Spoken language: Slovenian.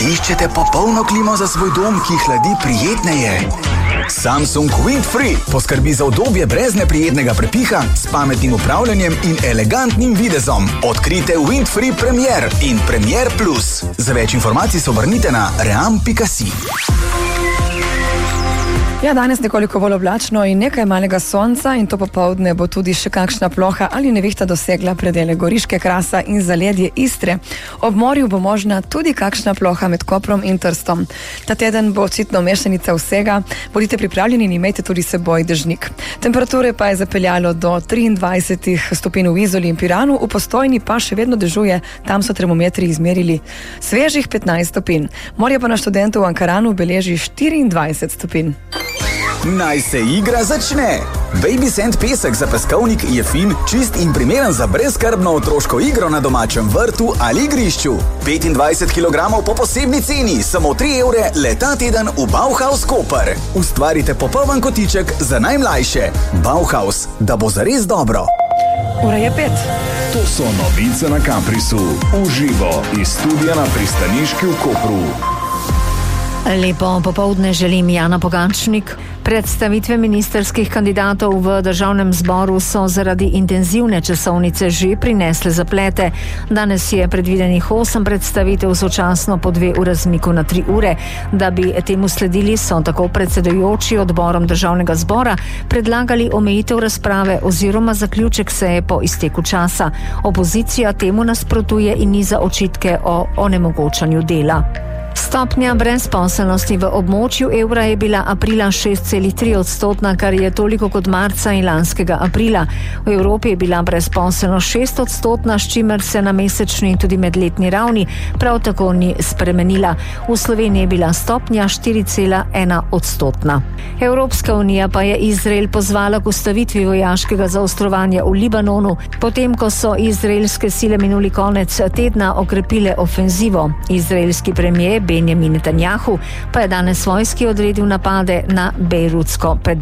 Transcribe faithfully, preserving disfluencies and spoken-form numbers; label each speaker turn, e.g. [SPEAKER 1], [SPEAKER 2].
[SPEAKER 1] Iščete popolno klimo za svoj dom, ki hladi prijetneje? Samsung Windfree poskrbi za udobje brez neprijetnega prepiha, s pametnim upravljanjem in elegantnim videzom. Odkrite Windfree Premier in Premier Plus. Za več informacij se obrnite na ream pika si.
[SPEAKER 2] Ja, danes nekoliko bolj oblačno in nekaj malega sonca in to popoldne bo tudi še kakšna ploha ali nevihta dosegla predele Goriške, Krasa in zaledje Istre. Ob morju bo možna tudi kakšna ploha med Koprom in Trstom. Ta teden bo očitno mešanica vsega, bodite pripravljeni in imejte tudi seboj dežnik. Temperature pa je zapeljalo do triindvajset stopinj v Izoli in Piranu, v Postojni pa še vedno dežuje, tam so termometri izmerili svežih petnajst stopinj. Morje pa na Študentu v Ankaranu beleži štiriindvajset stopinj.
[SPEAKER 1] Naj se igra začne! Baby Sand pesek za peskovnik je fin, čist in primeren za brezskrbno otroško igro na domačem vrtu ali igrišču. petindvajset kilogramov po posebni ceni, samo tri evre le ta teden v Bauhaus Koper. Ustvarite popoln kotiček za najmlajše. Bauhaus, da bo zares dobro.
[SPEAKER 2] Ura je pet.
[SPEAKER 3] To so novice na Kamprisu. Uživo iz studia na Pristaniški v Kopru.
[SPEAKER 4] Lepo popoldne želim, Jana Pogačnik. Predstavitve ministerskih kandidatov v državnem zboru so zaradi intenzivne časovnice že prinesle zaplete. Danes je predvidenih osem predstavitev, sočasno po dve v razmiku na tri ure. Da bi temu sledili, so tako predsedujoči odborom državnega zbora predlagali omejitev razprave oziroma zaključek seje po izteku časa. Opozicija temu nasprotuje in niza očitke o onemogočanju dela. Stopnja brezposelnosti v območju evra je bila aprila šest celih tri odstotna, kar je toliko kot marca in lanskega aprila. V Evropi je bila brezposelnost šest odstotna, s čimer se na mesečni in tudi medletni ravni prav tako ni spremenila. V Sloveniji je bila stopnja štiri cela ena odstotna. Evropska unija pa je Izrael pozvala k ustavitvi vojaškega zaostrovanja v Libanonu, potem ko so izraelske sile minuli konec tedna okrepile ofenzivo. Izraelski premier Benjamin Netanjahu pa je danes vojski odredil napade na bejrutsko predmestje.